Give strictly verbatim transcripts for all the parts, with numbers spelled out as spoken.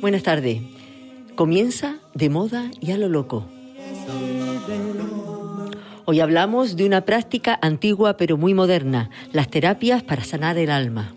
Buenas tardes. Comienza de moda y a lo loco. Hoy hablamos de una práctica antigua pero muy moderna, las terapias para sanar el alma.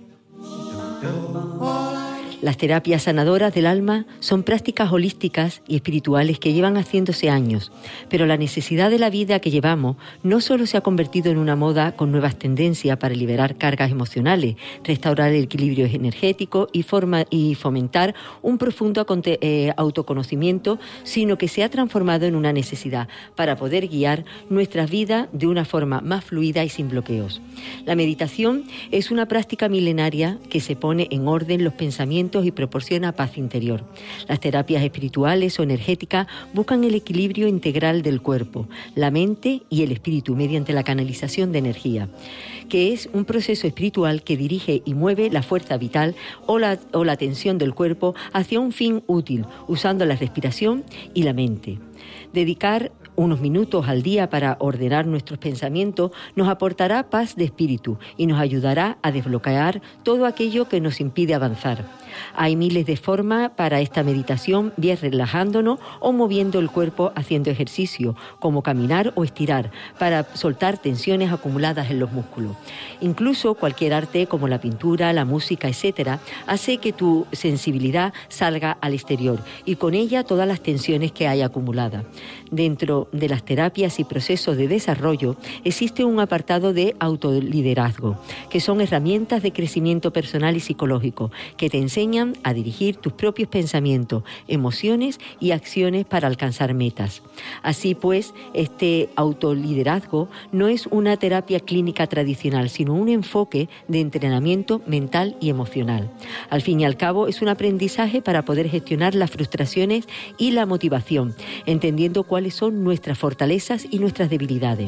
Las terapias sanadoras del alma son prácticas holísticas y espirituales que llevan haciéndose años, pero la necesidad de la vida que llevamos no solo se ha convertido en una moda con nuevas tendencias para liberar cargas emocionales, restaurar el equilibrio energético y, forma, y fomentar un profundo eh, autoconocimiento, sino que se ha transformado en una necesidad para poder guiar nuestras vidas de una forma más fluida y sin bloqueos. La meditación es una práctica milenaria que se pone en orden los pensamientos y proporciona paz interior. Las terapias espirituales o energéticas buscan el equilibrio integral del cuerpo, la mente y el espíritu mediante la canalización de energía, que es un proceso espiritual que dirige y mueve la fuerza vital o la, o la tensión del cuerpo hacia un fin útil, usando la respiración y la mente. Dedicar unos minutos al día para ordenar nuestros pensamientos nos aportará paz de espíritu y nos ayudará a desbloquear todo aquello que nos impide avanzar. Hay miles de formas para esta meditación, bien relajándonos o moviendo el cuerpo haciendo ejercicio, como caminar o estirar, para soltar tensiones acumuladas en los músculos. Incluso cualquier arte como la pintura, la música, etcétera, hace que tu sensibilidad salga al exterior y con ella todas las tensiones que hay acumuladas. Dentro de las terapias y procesos de desarrollo existe un apartado de autoliderazgo, que son herramientas de crecimiento personal y psicológico que te enseñan a dirigir tus propios pensamientos, emociones y acciones para alcanzar metas. Así pues, este autoliderazgo no es una terapia clínica tradicional, sino un enfoque de entrenamiento mental y emocional. Al fin y al cabo, es un aprendizaje para poder gestionar las frustraciones y la motivación, entendiendo cuáles son nuestras fortalezas y nuestras debilidades.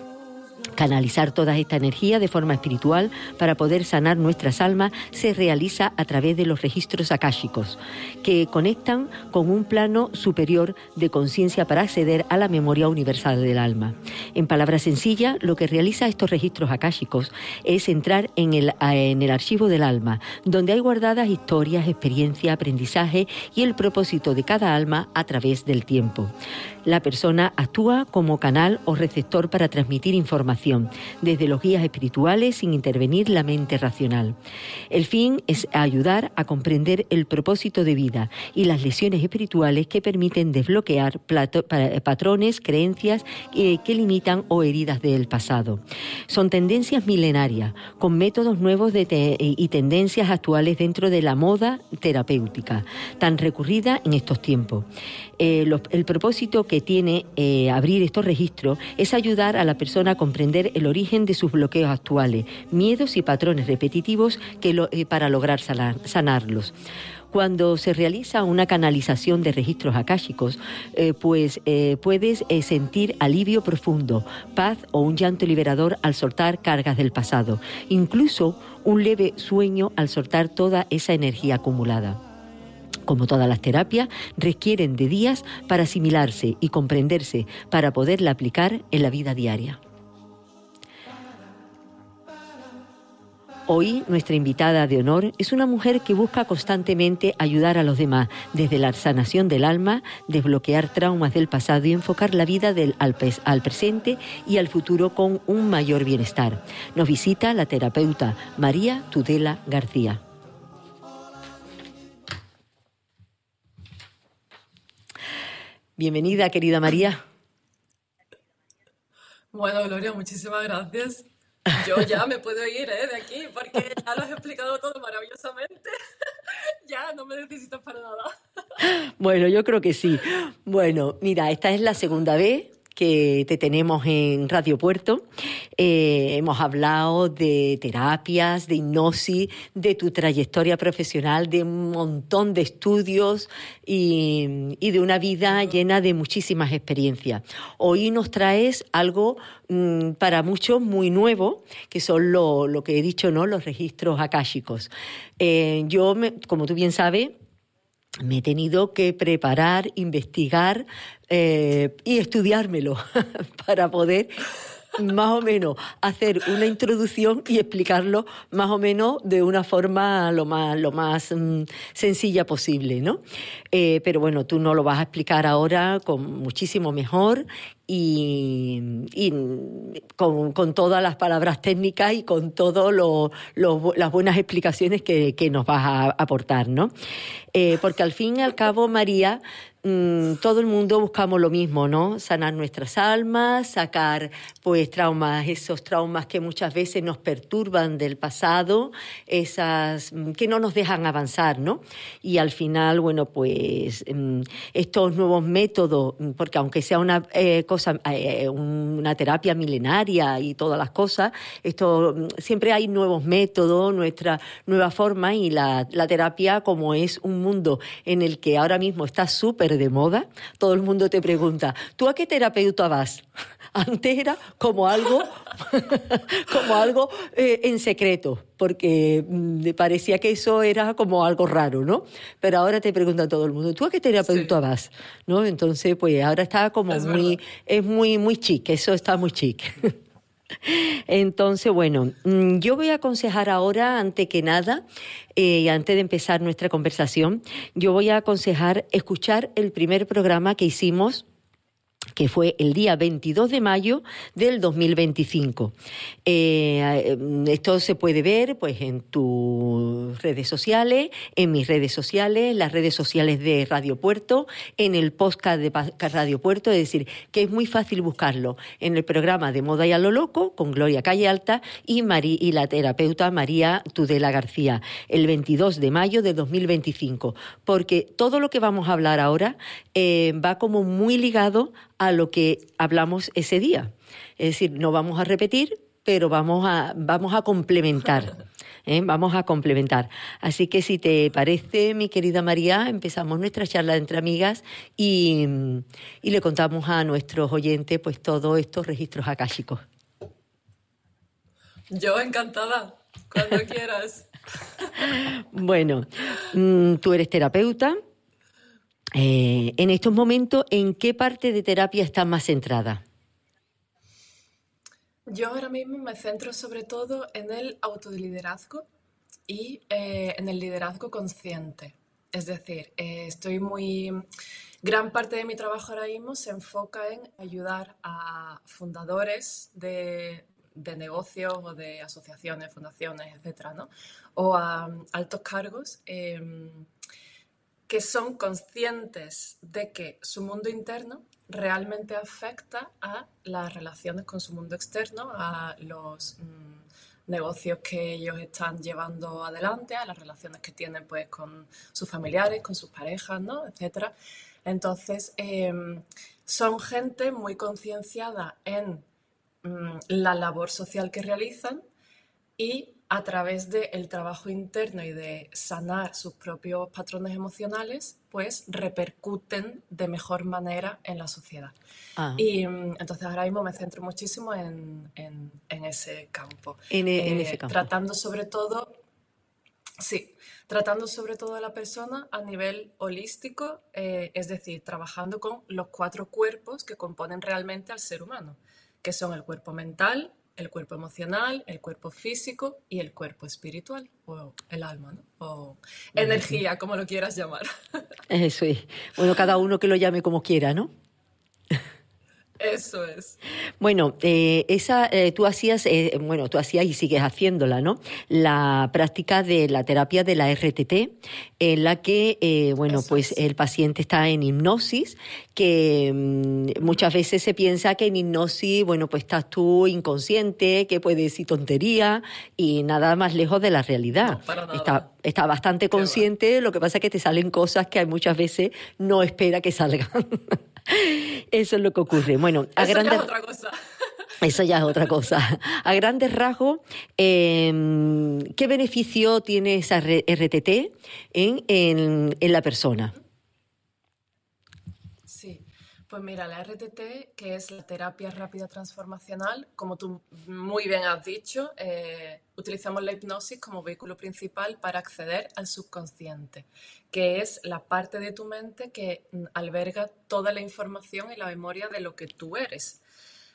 Canalizar toda esta energía de forma espiritual para poder sanar nuestras almas se realiza a través de los registros akáshicos, que conectan con un plano superior de conciencia para acceder a la memoria universal del alma. En palabras sencillas, lo que realiza estos registros akáshicos es entrar en el, en el archivo del alma, donde hay guardadas historias, experiencias, aprendizaje y el propósito de cada alma a través del tiempo. La persona actúa como canal o receptor para transmitir información desde los guías espirituales sin intervenir la mente racional. El fin es ayudar a comprender el propósito de vida y las lecciones espirituales que permiten desbloquear plato, patrones, creencias eh, que limitan o heridas del pasado. Son tendencias milenarias con métodos nuevos de te, y tendencias actuales dentro de la moda terapéutica tan recurrida en estos tiempos. Eh, los, el propósito que tiene eh, abrir estos registros es ayudar a la persona a comprender el origen de sus bloqueos actuales, miedos y patrones repetitivos que lo, eh, para lograr sanar, sanarlos. Cuando se realiza una canalización de registros akáshicos, eh, pues eh, puedes eh, sentir alivio profundo, paz o un llanto liberador al soltar cargas del pasado, incluso un leve sueño al soltar toda esa energía acumulada. Como todas las terapias, requieren de días para asimilarse y comprenderse para poderla aplicar en la vida diaria. Hoy, nuestra invitada de honor es una mujer que busca constantemente ayudar a los demás, desde la sanación del alma, desbloquear traumas del pasado y enfocar la vida del, al, al presente y al futuro con un mayor bienestar. Nos visita la terapeuta María Tudela García. Bienvenida, querida María. Bueno, Gloria, muchísimas gracias. Yo ya me puedo ir ¿eh? de aquí porque ya lo has explicado todo maravillosamente. Ya no me necesitas para nada. Bueno, yo creo que sí. Bueno, mira, esta es la segunda vez que te tenemos en Radio Puerto. Eh, hemos hablado de terapias, de hipnosis, de tu trayectoria profesional, de un montón de estudios y, y de una vida llena de muchísimas experiencias. Hoy nos traes algo mmm, para muchos muy nuevo, que son lo, lo que he dicho, ¿no? Los registros akáshicos. Eh, yo, me, como tú bien sabes, me he tenido que preparar, investigar eh, y estudiármelo para poder más o menos hacer una introducción y explicarlo más o menos de una forma lo más, lo más mm, sencilla posible, ¿no? Eh, pero bueno, tú no lo vas a explicar ahora con muchísimo mejor y, y con, con todas las palabras técnicas y con todas las buenas explicaciones que, que nos vas a aportar, ¿no? Eh, porque al fin y al cabo, María, mmm, todo el mundo buscamos lo mismo, ¿no? Sanar nuestras almas, sacar pues traumas, esos traumas que muchas veces nos perturban del pasado, esas que no nos dejan avanzar, ¿no? Y al final, bueno, pues mmm, estos nuevos métodos, porque aunque sea una eh, cosa, eh, una terapia milenaria y todas las cosas, esto siempre hay nuevos métodos, nuestra nueva forma, y la, la terapia, como es un mundo en el que ahora mismo está súper de moda, todo el mundo te pregunta, ¿tú a qué terapeuta vas? Antes era como algo, como algo eh, en secreto, porque mm, parecía que eso era como algo raro, ¿no? Pero ahora te pregunta todo el mundo, ¿tú a qué terapeuta Sí, vas? ¿No? Entonces, pues ahora está como es muy, verdad. es muy, muy chic, eso está muy chic. Entonces, bueno, mm, yo voy a aconsejar ahora, antes que nada, eh, y antes de empezar nuestra conversación, yo voy a aconsejar escuchar el primer programa que hicimos, que fue el día veintidós de mayo del dos mil veinticinco. Eh, esto se puede ver pues en tus redes sociales, en mis redes sociales, las redes sociales de Radio Puerto, en el podcast de Radio Puerto, es decir, que es muy fácil buscarlo en el programa de Moda y a lo Loco con Gloria Calle Alta y, Marí, y la terapeuta María Tudela García, el veintidós de mayo de dos mil veinticinco, porque todo lo que vamos a hablar ahora eh, va como muy ligado a lo que hablamos ese día. Es decir, no vamos a repetir, pero vamos a, vamos a complementar. ¿eh? Vamos a complementar. Así que si te parece, mi querida María, empezamos nuestra charla entre amigas y, y le contamos a nuestros oyentes pues todos estos registros akáshicos. Yo encantada, cuando quieras. Bueno, tú eres terapeuta. Eh, en estos momentos, ¿en qué parte de terapia estás más centrada? Yo ahora mismo me centro sobre todo en el autoliderazgo y eh, en el liderazgo consciente. Es decir, eh, estoy muy... Gran parte de mi trabajo ahora mismo se enfoca en ayudar a fundadores de, de negocios o de asociaciones, fundaciones, etcétera, ¿no? O a um, altos cargos eh, que son conscientes de que su mundo interno realmente afecta a las relaciones con su mundo externo, a los mmm, negocios que ellos están llevando adelante, a las relaciones que tienen pues con sus familiares, con sus parejas, ¿no? Etcétera. Entonces, eh, son gente muy concienciada en mmm, la labor social que realizan y a través del trabajo interno y de sanar sus propios patrones emocionales, pues repercuten de mejor manera en la sociedad. Ah, Y entonces ahora mismo me centro muchísimo en, en, en ese campo, en, en ese eh, campo. tratando sobre todo, sí, tratando sobre todo a la persona a nivel holístico, eh, es decir, trabajando con los cuatro cuerpos que componen realmente al ser humano, que son el cuerpo mental, el cuerpo emocional, el cuerpo físico y el cuerpo espiritual, o el alma, ¿no? O energía, como lo quieras llamar. Eso es. Bueno, cada uno que lo llame como quiera, ¿no? Eso es. Bueno, eh, esa, eh, tú hacías, eh, bueno, tú hacías y sigues haciéndola, ¿no? La práctica de la terapia de la R T T, en la que, eh, bueno, Eso pues es. el paciente está en hipnosis, que mmm, muchas veces se piensa que en hipnosis, bueno, pues estás tú inconsciente, que puedes decir tontería y nada más lejos de la realidad. No, para Está, nada. está bastante Qué va. consciente, lo que pasa es que te salen cosas que muchas veces no espera que salgan. Eso es lo que ocurre. Bueno, a Eso ya es grandes... otra cosa. Eso ya es otra cosa. A grandes rasgos, eh, ¿qué beneficio tiene esa R T T en, en, en la persona? Sí, pues mira, la R T T, que es la terapia rápida transformacional, como tú muy bien has dicho, eh, utilizamos la hipnosis como vehículo principal para acceder al subconsciente, que es la parte de tu mente que alberga toda la información y la memoria de lo que tú eres.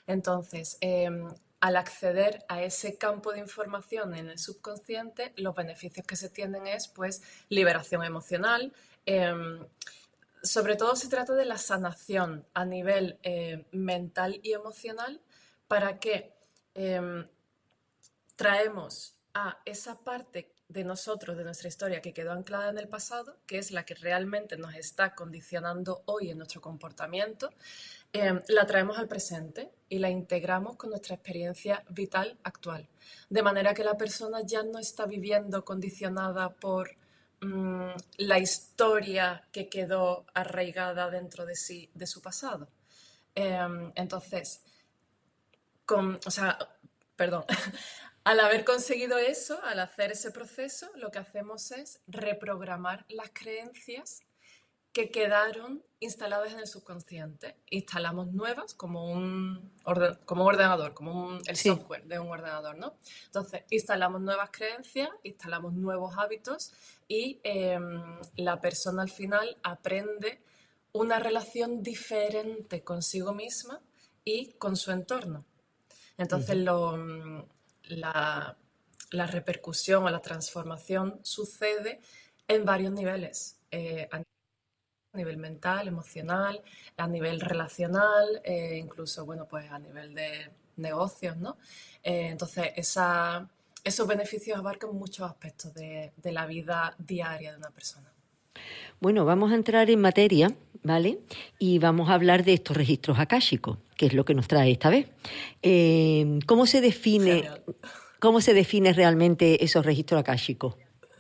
Entonces, eh, al acceder a ese campo de información en el subconsciente, los beneficios que se tienen es, pues, liberación emocional. Eh, sobre todo se trata de la sanación a nivel eh, mental y emocional para que eh, traemos a esa parte de nosotros, de nuestra historia que quedó anclada en el pasado, que es la que realmente nos está condicionando hoy en nuestro comportamiento, eh, la traemos al presente y la integramos con nuestra experiencia vital actual. De manera que la persona ya no está viviendo condicionada por mmm, la historia que quedó arraigada dentro de sí, de su pasado. Eh, entonces, con, o sea, perdón, al haber conseguido eso, al hacer ese proceso, lo que hacemos es reprogramar las creencias que quedaron instaladas en el subconsciente. Instalamos nuevas como un, orden, como un ordenador, como un, el Sí. software de un ordenador, ¿no? Entonces, instalamos nuevas creencias, instalamos nuevos hábitos y eh, la persona al final aprende una relación diferente consigo misma y con su entorno. Entonces, Ujú. lo, la, la repercusión o la transformación sucede en varios niveles. Eh, a nivel mental, emocional, a nivel relacional, eh, incluso, bueno, pues a nivel de negocios, ¿no? Eh, entonces, esa, esos beneficios abarcan muchos aspectos de, de la vida diaria de una persona. Bueno, vamos a entrar en materia, ¿vale? Y vamos a hablar de estos registros akáshicos, que es lo que nos trae esta vez. Eh, ¿cómo se define, Genial. cómo se define realmente esos registros akáshicos?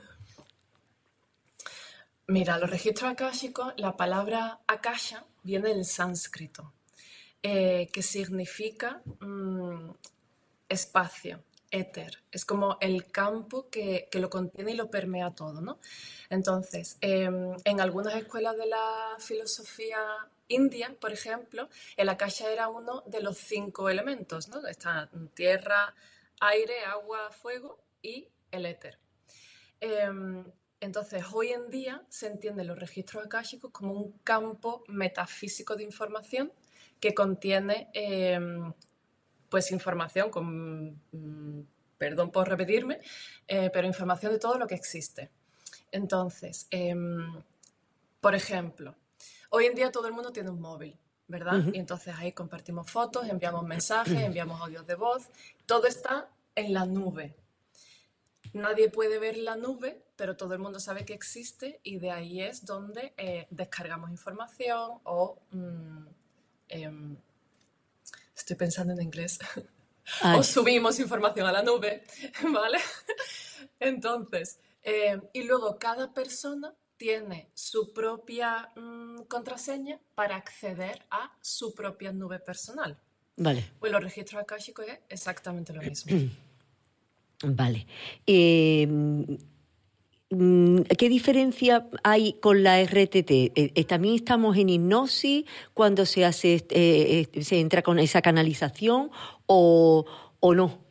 Mira, los registros akáshicos, la palabra akasha viene del sánscrito, eh, que significa mm, espacio, éter. Es como el campo que, que, lo contiene y lo permea todo, ¿no? Entonces, eh, en algunas escuelas de la filosofía india, por ejemplo, el akasha era uno de los cinco elementos, ¿no? Está tierra, aire, agua, fuego y el éter. Eh, entonces, hoy en día se entienden los registros akáshicos como un campo metafísico de información que contiene eh, pues información, con, perdón por repetirme, eh, pero información de todo lo que existe. Entonces, eh, por ejemplo, hoy en día todo el mundo tiene un móvil, ¿verdad? Uh-huh. Y entonces ahí compartimos fotos, enviamos mensajes, enviamos audios de voz, todo está en la nube. Nadie puede ver la nube, pero todo el mundo sabe que existe y de ahí es donde eh, descargamos información o... Mm, eh, estoy pensando en inglés. Ay. O subimos información a la nube, ¿vale? Entonces, eh, y luego cada persona tiene su propia mmm, contraseña para acceder a su propia nube personal. Vale. Pues los registros akáshicos es exactamente lo mismo. Vale. Eh, ¿Qué diferencia hay con la R T T? Eh, ¿También estamos en hipnosis cuando se hace, eh, se entra con esa canalización o, o no?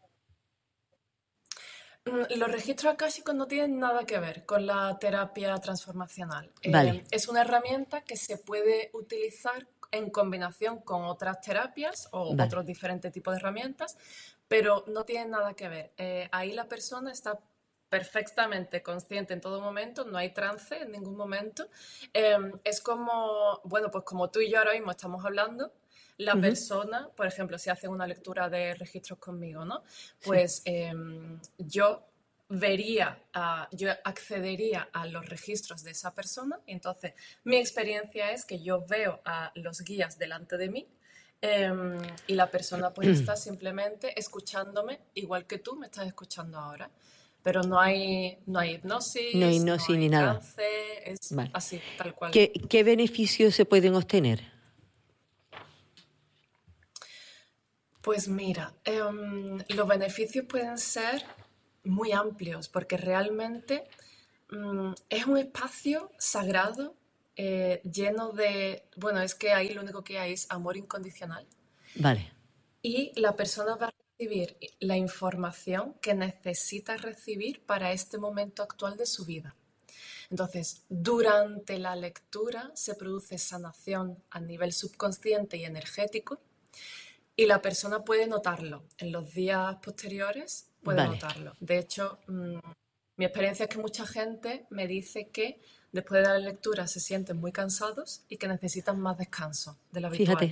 Los registros akáshicos no tienen nada que ver con la terapia transformacional. Vale. Eh, es una herramienta que se puede utilizar en combinación con otras terapias o Vale. otros diferentes tipos de herramientas, pero no tienen nada que ver. Eh, ahí la persona está perfectamente consciente en todo momento, no hay trance en ningún momento. Eh, es como, bueno, pues como tú y yo ahora mismo estamos hablando, la Uh-huh. persona, por ejemplo, si hace una lectura de registros conmigo, ¿no? Pues sí. eh, yo vería, uh, yo accedería a los registros de esa persona y entonces mi experiencia es que yo veo a los guías delante de mí eh, y la persona pues está simplemente escuchándome igual que tú me estás escuchando ahora. Pero no hay, no hay hipnosis, No hay no hipnosis hay ni nada. trance, es Vale. así, tal cual. ¿Qué, qué beneficios se pueden obtener? Pues mira, eh, los beneficios pueden ser muy amplios porque realmente um, es un espacio sagrado eh, lleno de, bueno, es que ahí lo único que hay es amor incondicional. Vale. Y la persona va a recibir la información que necesita recibir para este momento actual de su vida. Entonces, durante la lectura se produce sanación a nivel subconsciente y energético y la persona puede notarlo. En los días posteriores puede Vale. notarlo. De hecho, mm, mi experiencia es que mucha gente me dice que después de la lectura se sienten muy cansados y que necesitan más descanso del habitual. Fíjate.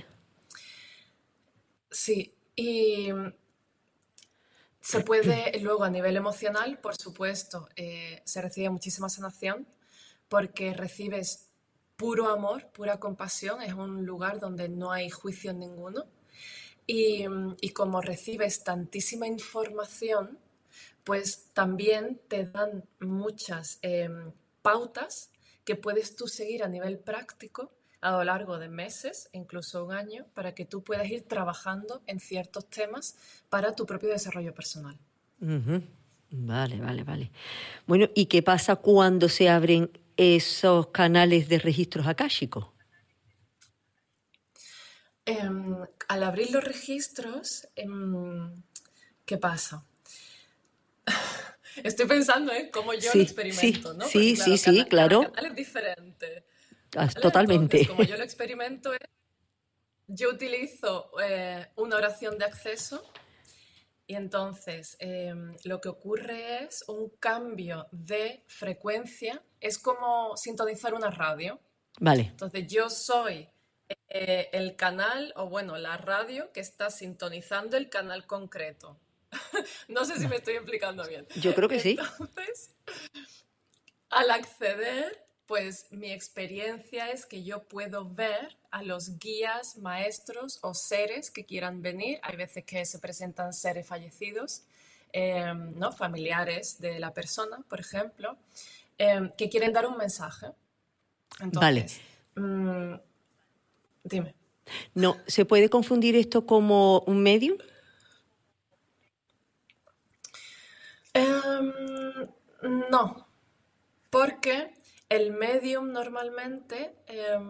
Sí, y se puede, luego a nivel emocional, por supuesto, eh, se recibe muchísima sanación porque recibes puro amor, pura compasión, es un lugar donde no hay juicio ninguno. Y, y como recibes tantísima información, pues también te dan muchas eh, pautas que puedes tú seguir a nivel práctico a lo largo de meses, incluso un año, para que tú puedas ir trabajando en ciertos temas para tu propio desarrollo personal. Ujú. Vale, vale, vale. Bueno, ¿y qué pasa cuando se abren esos canales de registros akáshicos? Eh, al abrir los registros, eh, ¿qué pasa? Estoy pensando en cómo yo lo Sí, sí, experimento, ¿no? Porque sí, sí, claro, sí, cada, cada claro. canal es diferente. Ah, ¿Vale? Entonces, totalmente. como yo lo experimento es, yo utilizo eh, una oración de acceso y entonces eh, lo que ocurre es un cambio de frecuencia, es como sintonizar una radio. Vale. Entonces yo soy eh, el canal, o bueno, la radio que está sintonizando el canal concreto. No sé si me Vale. estoy explicando bien. Yo creo que sí. Entonces, al acceder, pues mi experiencia es que yo puedo ver a los guías, maestros o seres que quieran venir. Hay veces que se presentan seres fallecidos, eh, ¿no? Familiares de la persona, por ejemplo, eh, que quieren dar un mensaje. Vale. Entonces, mmm, dime. No, ¿se puede confundir esto como un medium? Eh, no, porque el medium normalmente, eh,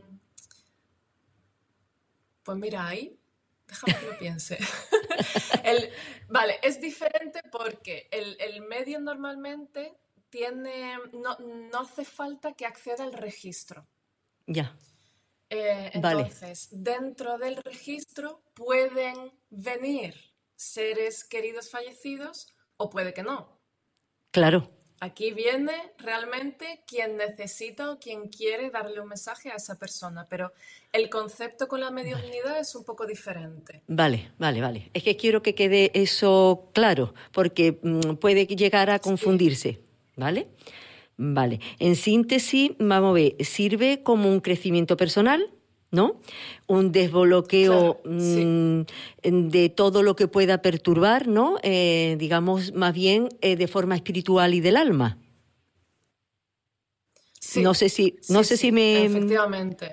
pues mira ahí, déjame que lo piense. el, vale, es diferente porque el, el medium normalmente tiene, no, no hace falta que acceda al registro. Ya. Eh, Vale. entonces, dentro del registro pueden venir seres queridos fallecidos o puede que no. Claro. Aquí viene realmente quien necesita o quien quiere darle un mensaje a esa persona, pero el concepto con la Vale. mediunidad es un poco diferente. Vale, vale, vale. Es que quiero que quede eso claro, porque mm, puede llegar a Sí, confundirse, ¿vale? Vale. En síntesis, vamos a ver, sirve como un crecimiento personal, ¿no? Un claro, desbloqueo sí, mm, de todo lo que pueda perturbar, ¿no? Eh, digamos, más bien eh, de forma espiritual y del alma. No sí, sé si, no sí, sé si sí, me... efectivamente.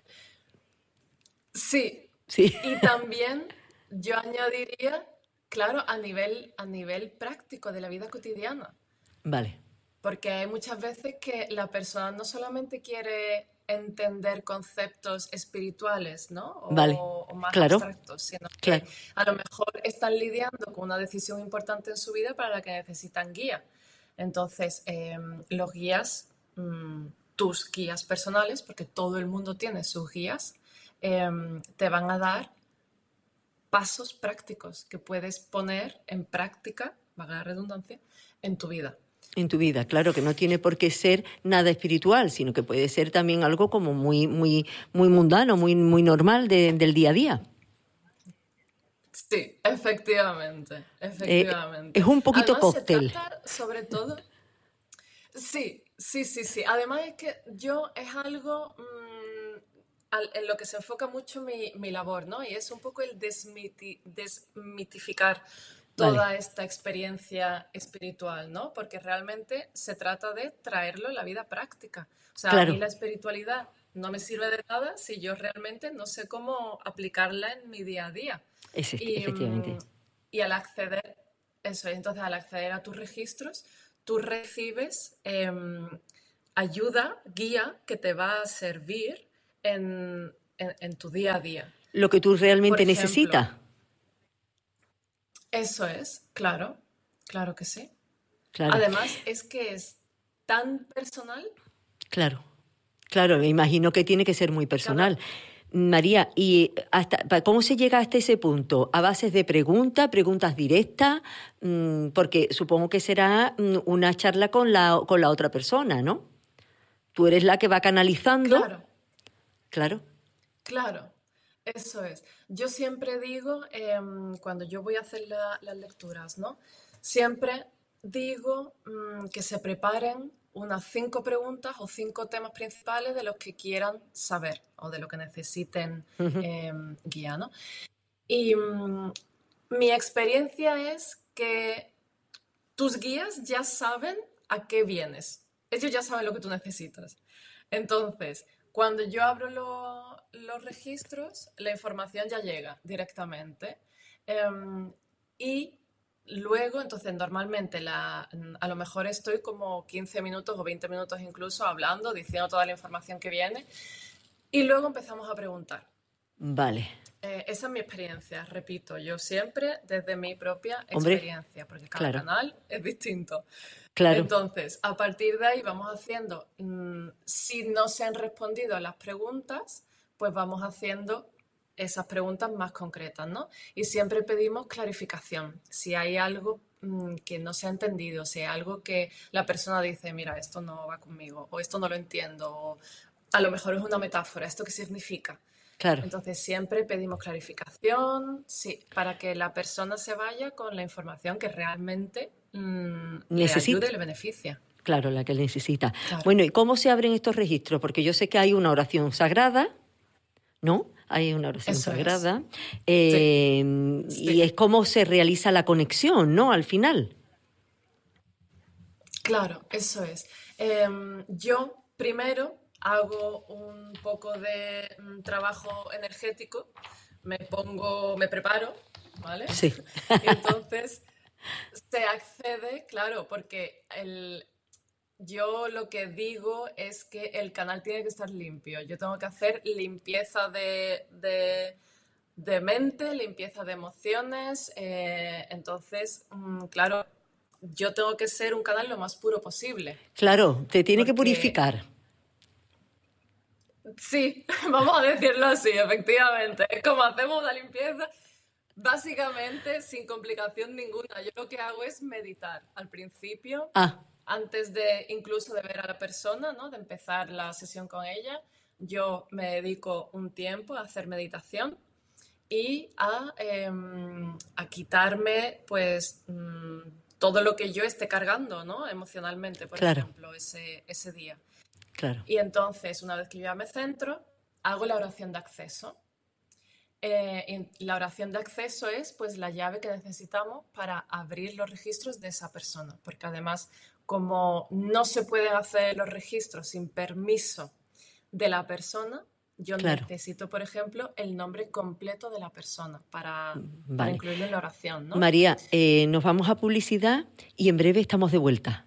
Sí, Sí, y también yo añadiría, claro, a nivel, a nivel práctico de la vida cotidiana. vale, Porque hay muchas veces que la persona no solamente quiere entender conceptos espirituales, ¿no? vale. O, o más Claro, abstractos, sino que claro. a lo mejor están lidiando con una decisión importante en su vida para la que necesitan guía. Entonces, eh, los guías, mm, tus guías personales, porque todo el mundo tiene sus guías, eh, te van a dar pasos prácticos que puedes poner en práctica, valga la redundancia, en tu vida. En tu vida, claro, que no tiene por qué ser nada espiritual, sino que puede ser también algo como muy, muy, muy mundano, muy, muy normal de- del día a día. Sí, efectivamente, Eh, es efectivamente. un poquito Además se cóctel. trata sobre todo, sí, sí, sí, sí. Además es que yo es algo mm, al- en lo que se enfoca mucho mi, mi labor, ¿no? Y es un poco el desmiti- desmitificar Vale, toda esta experiencia espiritual, ¿no? Porque realmente se trata de traerlo a la vida práctica. O sea, a mí claro, la espiritualidad no me sirve de nada si yo realmente no sé cómo aplicarla en mi día a día. es este, Y, mm, efectivamente. y al acceder, eso, entonces al acceder a tus registros, tú recibes em, ayuda, guía que te va a servir en, en- en tu día a día. Lo que tú Por realmente ejemplo, necesitas. eso es, claro, claro que sí. Claro, Además, es que es tan personal, claro, claro, me imagino que tiene que ser muy cada... personal. María, ¿y hasta cómo se llega hasta ese punto? ¿A bases de preguntas, preguntas directas? Mm, porque supongo que será mm, una charla con la, con la otra persona, ¿no? Tú eres la que va canalizando. Claro, Claro. claro, eso es. Yo siempre digo, em, cuando yo voy a hacer la- las lecturas, ¿no? Siempre digo mm, que se preparen unas cinco preguntas o cinco temas principales de los que quieran saber o de lo que necesiten Ujú. em, guía, ¿no? Y mm, mi experiencia es que tus guías ya saben a qué vienes. Ellos ya saben lo que tú necesitas. Entonces, cuando yo abro lo- los registros, la información ya llega directamente. Em, y luego, entonces, normalmente la- a lo mejor estoy como quince minutos o veinte minutos incluso hablando, diciendo toda la información que viene. Y luego empezamos a preguntar. Vale. Eh, esa es mi experiencia, repito, yo siempre desde mi propia Hombre, experiencia, porque cada claro, canal es distinto. claro, Entonces, a partir de ahí vamos haciendo, mm, si no se han respondido las preguntas, pues vamos haciendo esas preguntas más concretas, ¿no? Y siempre pedimos clarificación. Si hay algo mm, que no se ha entendido, si hay algo que la persona dice, mira, esto no va conmigo, o esto no lo entiendo, o a lo mejor es una metáfora, ¿esto qué significa? claro. Entonces siempre pedimos clarificación, sí, para que la persona se vaya con la información que realmente mm, le ayude Necesita, y le beneficia. claro, la que necesita. Claro, Bueno, ¿y cómo se abren estos registros? Porque yo sé que hay una oración sagrada, ¿no? Hay una oración eso es. sagrada. Sí, eh, y sí, es cómo se realiza la conexión, ¿no? Al final. claro, eso es. Em, yo primero hago un poco de mm, trabajo energético, me pongo, me preparo, ¿vale? Sí, Y entonces se accede, claro, porque el, yo lo que digo es que el canal tiene que estar limpio. Yo tengo que hacer limpieza de, de- de mente, limpieza de emociones. Eh, entonces, mm, claro, yo tengo que ser un canal lo más puro posible. claro, te tiene que Porque purificar. sí, vamos a decirlo así, efectivamente. Es como hacemos una limpieza, básicamente sin complicación ninguna. Yo lo que hago es meditar al principio, Ah, antes de incluso de ver a la persona, ¿no? De empezar la sesión con ella. Yo me dedico un tiempo a hacer meditación y a, em, a quitarme, pues, mm, todo lo que yo esté cargando, ¿no? Emocionalmente, por claro, ejemplo, ese, ese día. claro. Y entonces, una vez que yo ya me centro, hago la oración de acceso. Eh, y la oración de acceso es pues la llave que necesitamos para abrir los registros de esa persona, porque además, como no se pueden hacer los registros sin permiso de la persona, yo Claro, necesito, por ejemplo, el nombre completo de la persona para, para vale. incluirlo en la oración, ¿no? María, eh, nos vamos a publicidad y en breve estamos de vuelta.